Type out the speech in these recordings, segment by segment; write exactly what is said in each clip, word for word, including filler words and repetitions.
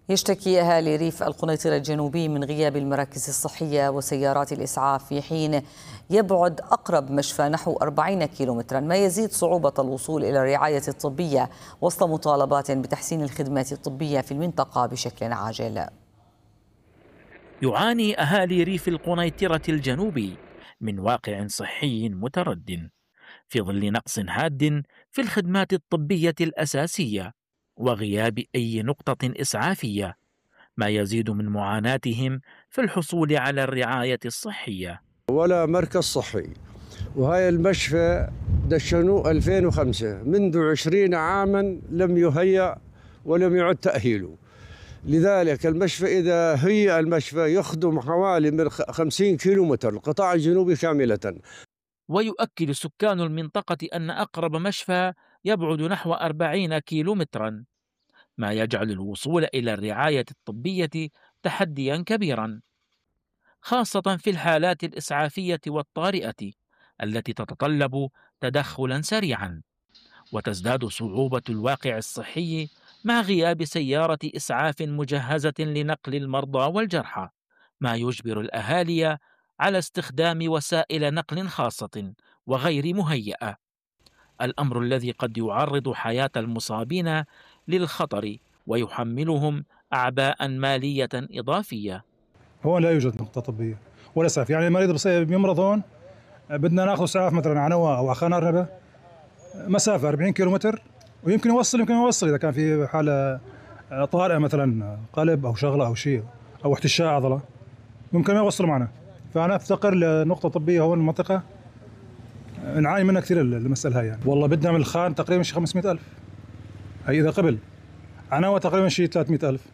يشتكي أهالي ريف القنيطرة الجنوبي من غياب المراكز الصحية وسيارات الإسعاف في حين يبعد أقرب مشفى نحو أربعين كيلومترا، ما يزيد صعوبة الوصول إلى الرعاية الطبية وسط مطالبات بتحسين الخدمات الطبية في المنطقة بشكل عاجل. يعاني أهالي ريف القنيطرة الجنوبي من واقع صحي متردٍ في ظل نقص حاد في الخدمات الطبية الأساسية وغياب أي نقطة إسعافية، ما يزيد من معاناتهم في الحصول على الرعاية الصحية. ولا مركز صحي، وهاي المشفى دشنوه ألفين وخمسة، منذ عشرين عاما لم يهيأ ولم يعد تأهيله. لذلك المشفى إذا هيأ المشفى يخدم حوالي من خمسين كيلومتر القطاع الجنوبي كاملة. ويؤكد سكان المنطقة أن أقرب مشفى يبعد نحو أربعين كيلومترا، ما يجعل الوصول إلى الرعاية الطبية تحديا كبيرا، خاصة في الحالات الإسعافية والطارئة التي تتطلب تدخلا سريعا. وتزداد صعوبة الواقع الصحي مع غياب سيارة إسعاف مجهزة لنقل المرضى والجرحى، ما يجبر الأهالي على استخدام وسائل نقل خاصة وغير مهيئة، الأمر الذي قد يعرض حياة المصابين للخطر ويحملهم أعباء مالية إضافية. هون لا يوجد نقطة طبية ولا إسعاف، يعني المريض يمرض هون بدنا ناخذ إسعاف مثلا عنوة أو عخان أرنبة، مسافة أربعين كيلومتر، ويمكن يوصل يمكن يوصل إذا كان في حالة طارئة مثلا قلب أو شغلة أو شيء أو احتشاء عضلة، ممكن ما يوصل معنا. فأنا أفتقر لنقطة طبية هون المنطقة، نعاني منها كثير المسألة هاي. يعني والله بدنا من الخان تقريبا شي خمسمئة ألف، هي إذا قبل عناوة تقريبا شي ثلاثمئة ألف،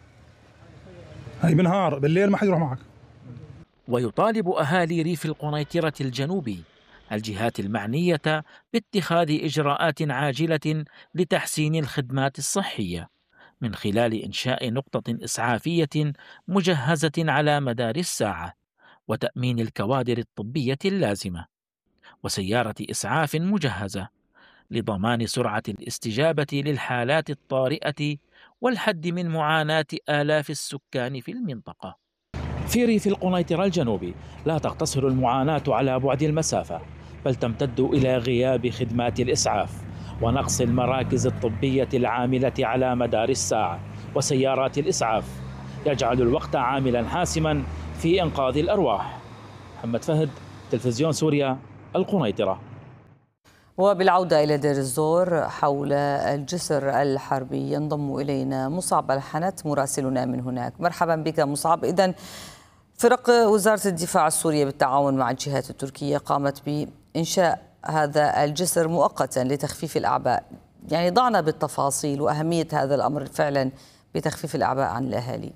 هي بالنهار، بالليل ما حد يروح معك. ويطالب أهالي ريف القنيطرة الجنوبي الجهات المعنية باتخاذ إجراءات عاجلة لتحسين الخدمات الصحية من خلال إنشاء نقطة إسعافية مجهزة على مدار الساعة، وتأمين الكوادر الطبية اللازمة، وسيارة إسعاف مجهزة لضمان سرعة الاستجابة للحالات الطارئة والحد من معاناة آلاف السكان في المنطقة. في ريف القنيطرة الجنوبي لا تقتصر المعاناة على بعد المسافة، بل تمتد إلى غياب خدمات الإسعاف ونقص المراكز الطبية العاملة على مدار الساعة وسيارات الإسعاف، يجعل الوقت عاملا حاسما في إنقاذ الأرواح. محمد فهد، تلفزيون سوريا، القنيطرة. وبالعودة إلى دير الزور حول الجسر الحربي ينضم إلينا مصعب الحنت مراسلنا من هناك. مرحبا بك مصعب. إذن فرق وزارة الدفاع السورية بالتعاون مع الجهات التركية قامت بإنشاء هذا الجسر مؤقتا لتخفيف الأعباء، يعني ضعنا بالتفاصيل وأهمية هذا الأمر فعلا بتخفيف الأعباء عن الأهالي.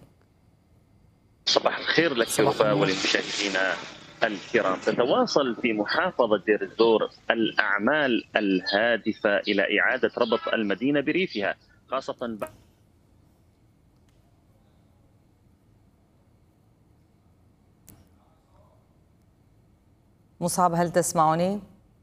صباح الخير لك وفاء وللمشاهدين الكرام. تتواصل في محافظة دير الزور الأعمال الهادفة إلى إعادة ربط المدينة بريفها، خاصة بعد مصعب، هل تسمعني؟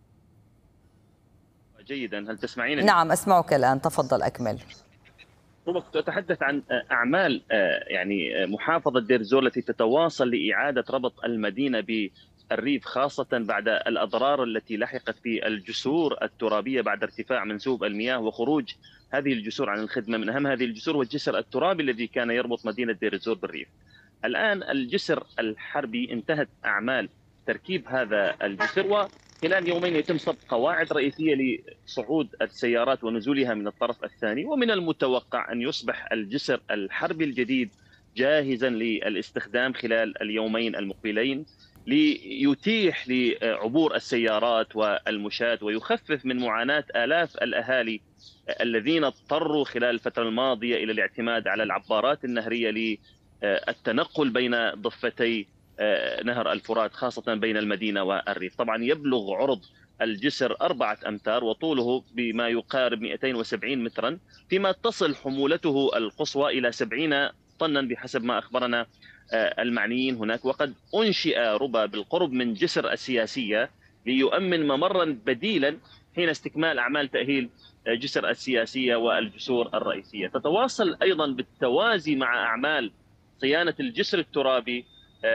جيدا، هل تسمعينني؟ نعم أسمعك الآن، تفضل أكمل. أتحدث عن أعمال يعني محافظة دير الزور التي تتواصل لإعادة ربط المدينة بالريف، خاصة بعد الأضرار التي لحقت في الجسور الترابية بعد ارتفاع منسوب المياه وخروج هذه الجسور عن الخدمة. من أهم هذه الجسور والجسر الترابي الذي كان يربط مدينة دير الزور بالريف. الآن الجسر الحربي انتهت أعمال تركيب هذا الجسر، وخلال يومين يتم صب قواعد رئيسية لصعود السيارات ونزولها من الطرف الثاني، ومن المتوقع أن يصبح الجسر الحربي الجديد جاهزا للاستخدام خلال اليومين المقبلين، ليتيح لعبور السيارات والمشاة ويخفف من معاناة آلاف الأهالي الذين اضطروا خلال الفترة الماضية إلى الاعتماد على العبارات النهرية للتنقل بين ضفتي نهر الفرات، خاصة بين المدينة والريف. طبعا يبلغ عرض الجسر أربعة أمتار وطوله بما يقارب مئتين وسبعين مترا، فيما تصل حمولته القصوى إلى سبعين طنا بحسب ما أخبرنا المعنيين هناك. وقد أنشئ ربا بالقرب من جسر السياسية ليؤمن ممرا بديلا حين استكمال أعمال تأهيل جسر السياسية والجسور الرئيسية. تتواصل أيضا بالتوازي مع أعمال صيانة الجسر الترابي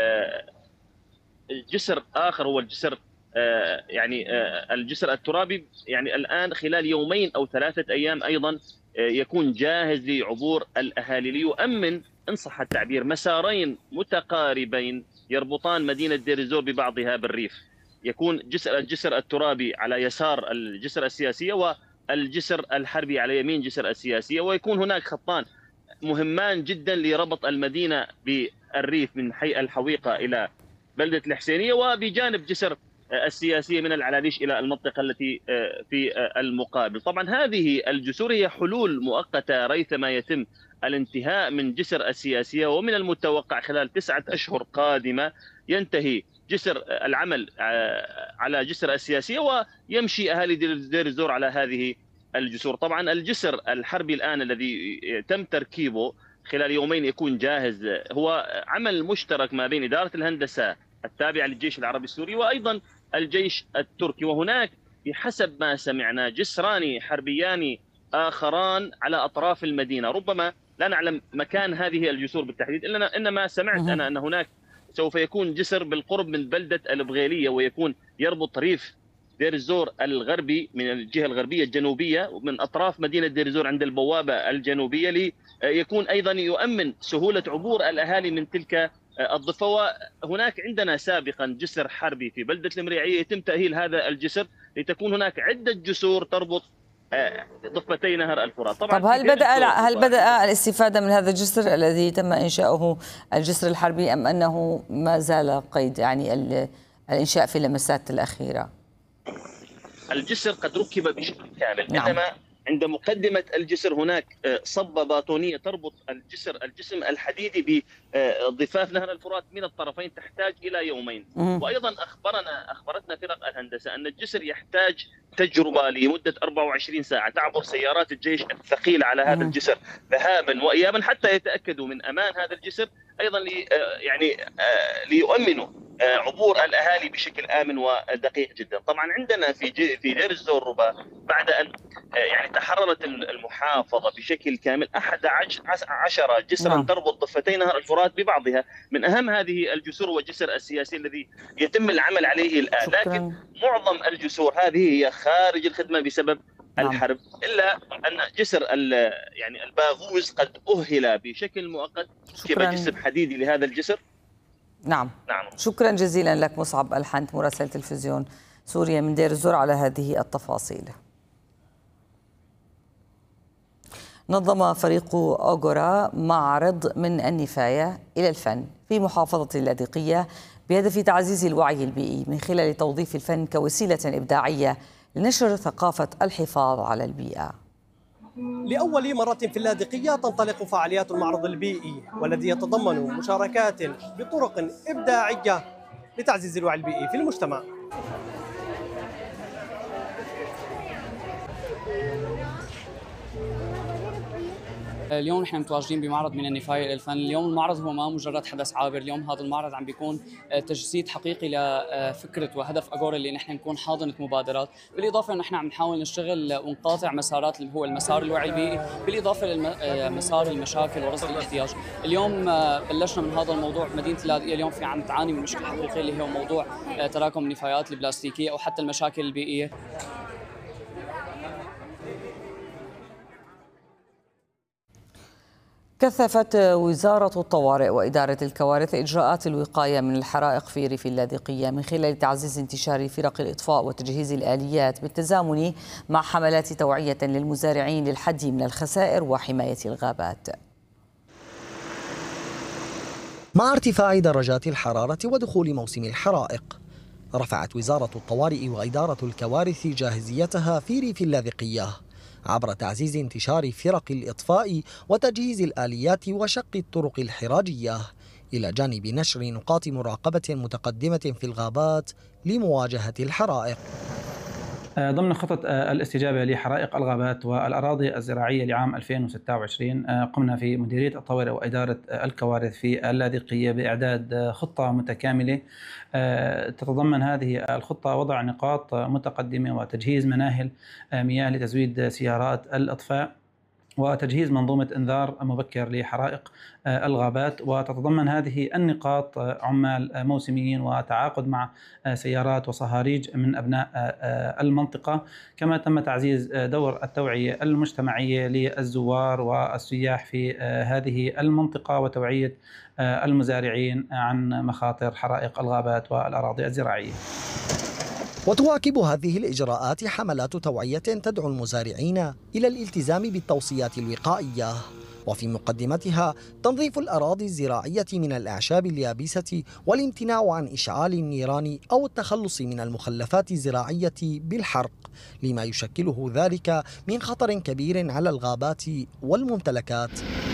جسر آخر هو الجسر يعني الجسر الترابي، يعني الآن خلال يومين أو ثلاثة أيام أيضا يكون جاهز لعبور الأهالي، ليؤمن إن صح التعبير مسارين متقاربين يربطان مدينة دير الزور ببعضها بالريف. يكون جسر الجسر الترابي على يسار الجسر السياسية والجسر الحربي على يمين جسر السياسية، ويكون هناك خطان مهمان جدا لربط المدينة بالريف من حي الحويقة إلى بلدة الحسينية، وبجانب جسر السياسية من العلاليش إلى المنطقة التي في المقابل. طبعا هذه الجسور هي حلول مؤقتة ريثما يتم الانتهاء من جسر السياسية، ومن المتوقع خلال تسعة أشهر قادمة ينتهي جسر العمل على جسر السياسية ويمشي أهالي دير الزور على هذه الجسور. طبعا الجسر الحربي الآن الذي تم تركيبه خلال يومين يكون جاهز، هو عمل مشترك ما بين إدارة الهندسة التابعة للجيش العربي السوري وأيضا الجيش التركي، وهناك بحسب ما سمعنا جسران حربيان آخران على أطراف المدينة. ربما لا نعلم مكان هذه الجسور بالتحديد، إلا إنما سمعت أنا أن هناك سوف يكون جسر بالقرب من بلدة البغيلية، ويكون يربط ريف دير الزور الغربي من الجهة الغربية الجنوبية ومن أطراف مدينة دير الزور عند البوابة الجنوبية، ليكون أيضا يؤمن سهولة عبور الأهالي من تلك الضفة. وهناك عندنا سابقا جسر حربي في بلدة المريعية يتم تأهيل هذا الجسر لتكون هناك عدة جسور تربط ضفتي نهر الفرات. طبعا طب هل بدأ هل بدأ الاستفادة من هذا الجسر الذي تم إنشاؤه الجسر الحربي، أم أنه ما زال قيد يعني الإنشاء في اللمسات الأخيرة؟ الجسر قد ركب بشكل كامل. نعم. إنما عند مقدمة الجسر هناك صبة باطونية تربط الجسر الجسم الحديدي بضفاف نهر الفرات من الطرفين، تحتاج إلى يومين. وأيضا أخبرنا أخبرتنا فرق الهندسة أن الجسر يحتاج تجربة لمدة أربعة وعشرين ساعة، تعبر سيارات الجيش الثقيلة على هذا الجسر ذهابا وإيابا حتى يتأكدوا من أمان هذا الجسر، أيضا لي يعني ليؤمنوا عبور الأهالي بشكل آمن ودقيق جدا. طبعا عندنا في في دير الزور ربا بعد أن يعني تحررت المحافظة بشكل كامل أحد عشر جسرا نعم. تربط ضفتي نهر الفرات ببعضها. من أهم هذه الجسور هو الجسر السياسي الذي يتم العمل عليه الآن. شكرا. لكن معظم الجسور هذه هي خارج الخدمة بسبب نعم. الحرب، إلا أن جسر يعني الباغوز قد أهل بشكل مؤقت كجسر حديدي لهذا الجسر. نعم. نعم شكرا جزيلا لك مصعب الحنت مراسل تلفزيون سوريا من دير الزور على هذه التفاصيل. نظم فريق أوغورا معرض من النفاية إلى الفن في محافظة اللاذقية بهدف تعزيز الوعي البيئي من خلال توظيف الفن كوسيلة إبداعية لنشر ثقافة الحفاظ على البيئة. لأول مرة في اللاذقية تنطلق فعاليات المعرض البيئي، والذي يتضمن مشاركات بطرق إبداعية لتعزيز الوعي البيئي في المجتمع. اليوم نحن متواجدين بمعرض من النفاية إلى الفن. اليوم المعرض هو ما مجرد حدث عابر، اليوم هذا المعرض عم بيكون تجسيد حقيقي لفكرة وهدف أغورا اللي نحن نكون حاضنة مبادرات، بالإضافة نحن عم نحاول نشتغل ونقاطع مسارات اللي هو المسار الوعي البيئي، بالإضافة لمسار المشاكل ورصد الاحتياج. اليوم بلشنا من هذا الموضوع. مدينة اللاذقية اليوم في عم تعاني من مشكلة حقيقية اللي هو موضوع تراكم النفايات البلاستيكية أو حتى المشاكل البيئية. كثفت وزارة الطوارئ وإدارة الكوارث إجراءات الوقاية من الحرائق في ريف اللاذقية من خلال تعزيز انتشار فرق الإطفاء وتجهيز الآليات بالتزامن مع حملات توعية للمزارعين للحد من الخسائر وحماية الغابات. مع ارتفاع درجات الحرارة ودخول موسم الحرائق، رفعت وزارة الطوارئ وإدارة الكوارث جاهزيتها في ريف اللاذقية عبر تعزيز انتشار فرق الإطفاء وتجهيز الآليات وشق الطرق الحراجية، إلى جانب نشر نقاط مراقبة متقدمة في الغابات لمواجهة الحرائق. ضمن خطط الاستجابة لحرائق الغابات والأراضي الزراعية لعام ألفين وستة وعشرين قمنا في مديرية الطوارئ وإدارة الكوارث في اللاذقية بإعداد خطة متكاملة تتضمن هذه الخطة وضع نقاط متقدمة وتجهيز مناهل مياه لتزويد سيارات الإطفاء وتجهيز منظومة إنذار مبكر لحرائق الغابات، وتتضمن هذه النقاط عمال موسميين وتعاقد مع سيارات وصهاريج من أبناء المنطقة. كما تم تعزيز دور التوعية المجتمعية للزوار والسياح في هذه المنطقة وتوعية المزارعين عن مخاطر حرائق الغابات والأراضي الزراعية. وتواكب هذه الإجراءات حملات توعية تدعو المزارعين إلى الالتزام بالتوصيات الوقائية، وفي مقدمتها تنظيف الأراضي الزراعية من الأعشاب اليابسة والامتناع عن إشعال النيران أو التخلص من المخلفات الزراعية بالحرق، لما يشكله ذلك من خطر كبير على الغابات والممتلكات.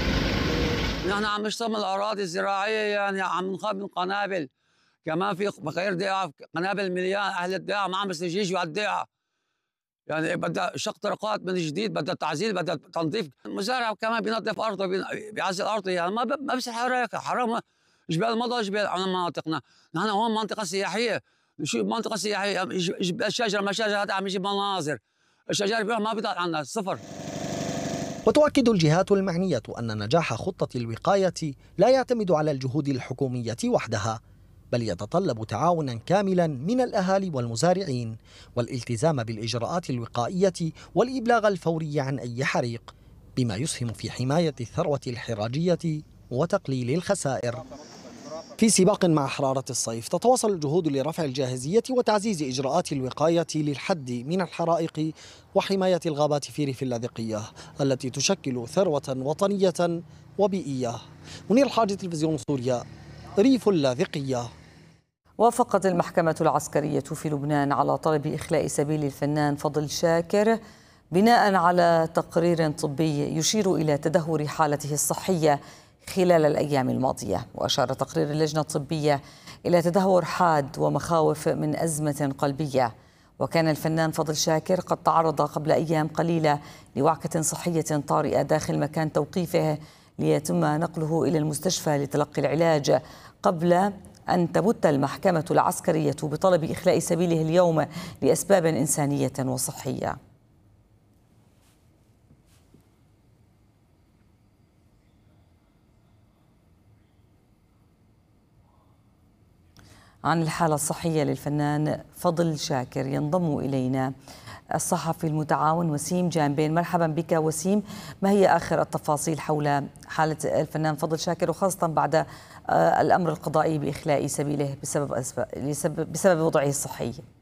نحن عم نشتغل الأراضي الزراعية، يعني عم نخاف من قنابل، كمان في بغير دقيقة قنابل مليان، أهل الدقيقة ما عم يستجيجوا على الدقيقة، يعني بدها شق طرقات من جديد، بدها تعزيل، بدها تنظيف. المزارع كمان بينظف أرضه، بيعزل أرضه، يعني ما ما بصير حرائق. حرام جبال المضى جبال على مناطقنا، نحن هون منطقة سياحية، شو منطقة سياحية، الشجرة مشاجر هذا عم يجيب مناظر، الشجر بيروح ما بيطلع عنا صفر. وتؤكد الجهات المعنية أن نجاح خطة الوقاية لا يعتمد على الجهود الحكومية وحدها، بل يتطلب تعاونا كاملا من الأهالي والمزارعين والالتزام بالإجراءات الوقائية والإبلاغ الفوري عن أي حريق، بما يسهم في حماية الثروة الحراجية وتقليل الخسائر. في سباق مع حرارة الصيف تتواصل الجهود لرفع الجاهزية وتعزيز إجراءات الوقاية للحد من الحرائق وحماية الغابات في ريف اللاذقية التي تشكل ثروة وطنية وبيئية. منير الحاج، تلفزيون سوريا، ريف اللاذقية. وافقت المحكمة العسكرية في لبنان على طلب إخلاء سبيل الفنان فضل شاكر بناء على تقرير طبي يشير إلى تدهور حالته الصحية خلال الأيام الماضية. وأشار تقرير اللجنة الطبية إلى تدهور حاد ومخاوف من أزمة قلبية. وكان الفنان فضل شاكر قد تعرض قبل أيام قليلة لوعكة صحية طارئة داخل مكان توقيفه ليتم نقله إلى المستشفى لتلقي العلاج، قبل أن تبت المحكمة العسكرية بطلب إخلاء سبيله اليوم لأسباب إنسانية وصحية. عن الحالة الصحية للفنان فضل شاكر ينضم إلينا الصحفي المتعاون وسيم جانبين. مرحبا بك وسيم، ما هي آخر التفاصيل حول حالة الفنان فضل شاكر، وخاصة بعد الأمر القضائي بإخلاء سبيله بسبب بسبب وضعه الصحي؟